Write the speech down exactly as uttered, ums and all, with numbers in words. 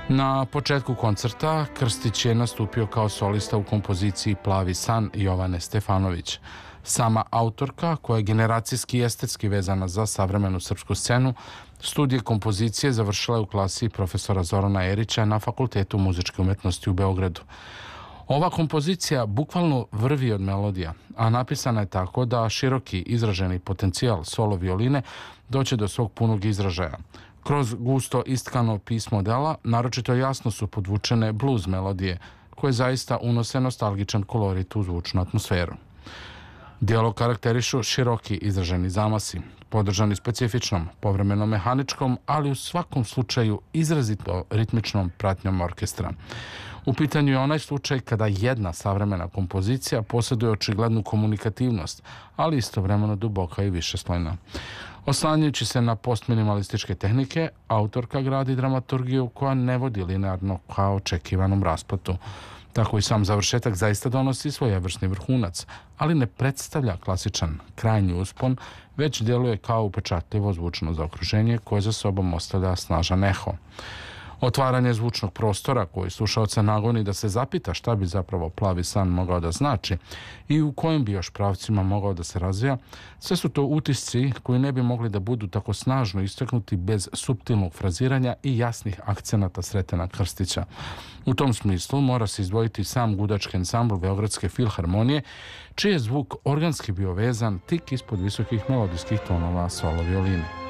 Na početku koncerta Krstić je nastupio kao solista u kompoziciji Plavi san Jovane Stefanović. Sama autorka, koja je generacijski i estetski vezana za savremenu srpsku scenu, studije kompozicije završila je u klasi profesora Zorana Erića na Fakultetu muzičke umetnosti u Beogradu. Ova kompozicija bukvalno vrvi od melodija, a napisana je tako da široki izraženi potencijal solo violine doće do svog punog izražaja. Kroz gusto istkano pismo dela, naročito jasno su podvučene blues melodije, koje zaista unose nostalgičan kolorit u zvučnu atmosferu. Dijalog karakterišu široki izraženi zamasi, podržani specifičnom, povremeno mehaničkom, ali u svakom slučaju izrazito ritmičnom pratnjom orkestra. U pitanju je onaj slučaj kada jedna savremena kompozicija posjeduje očiglednu komunikativnost, ali istovremeno duboka i višeslojna. Oslanjajući se na postminimalističke tehnike, autorka gradi dramaturgiju koja ne vodi linearno kao očekivanom rasplatu. Tako i sam završetak zaista donosi svojevrsni vrhunac, ali ne predstavlja klasičan krajnji uspon, već djeluje kao upečatljivo zvučno zaokruženje koje za sobom ostavlja snažan eho. Otvaranje zvučnog prostora koji slušaoca nagoni da se zapita šta bi zapravo Plavi san mogao da znači i u kojim bi još pravcima mogao da se razvija, sve su to utisci koji ne bi mogli da budu tako snažno istaknuti bez suptilnog fraziranja i jasnih akcenata Sretena Krstića. U tom smislu mora se izdvojiti sam gudački ansambl Beogradske filharmonije, čiji je zvuk organski bio vezan tik ispod visokih melodijskih tonova solo violine.